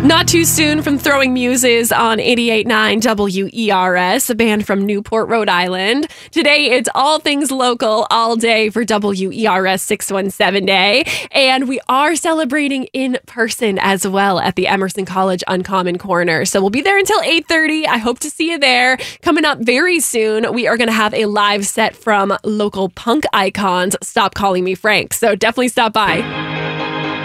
Not too soon from Throwing Muses on 88.9 WERS, a band from Newport, Rhode Island. Today, it's all things local all day for WERS 617 Day. And we are celebrating in person as well at the Emerson College Uncommon Corner. So we'll be there until 8:30. I hope to see you there. Coming up very soon, we are going to have a live set from local punk icons, Stop Calling Me Frank. So definitely stop by.